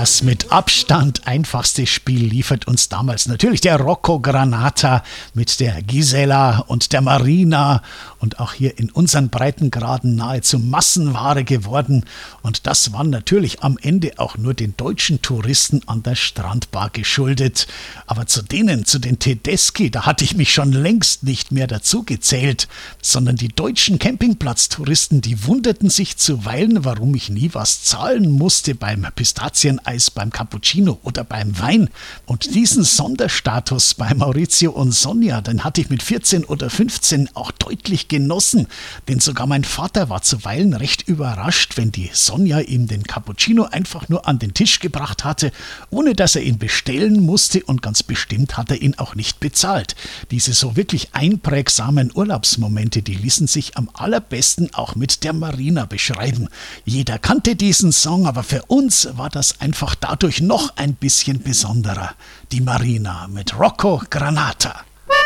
Das mit Abstand einfachste Spiel liefert uns damals natürlich der Rocco Granata mit der Gisela und der Marina und auch hier in unseren Breitengraden nahezu Massenware geworden. Und das war natürlich am Ende auch nur den deutschen Touristen an der Strandbar geschuldet. Aber zu den Tedeschi, da hatte ich mich schon längst nicht mehr dazu gezählt, sondern die deutschen Campingplatztouristen, die wunderten sich zuweilen, warum ich nie was zahlen musste beim Pistazieneis, beim Cappuccino oder beim Wein. Und diesen Sonderstatus bei Maurizio und Sonja, den hatte ich mit 14 oder 15 auch deutlich genossen. Denn sogar mein Vater war zuweilen recht überrascht, wenn die Sonja ihm den Cappuccino einfach nur an den Tisch gebracht hatte, ohne dass er ihn bestellen musste, und ganz bestimmt hat er ihn auch nicht bezahlt. Diese so wirklich einprägsamen Urlaubsmomente, die ließen sich am allerbesten auch mit der Marina beschreiben. Jeder kannte diesen Song, aber für uns war das einfach dadurch noch ein bisschen besonderer. Die Marina mit Rocco Granata.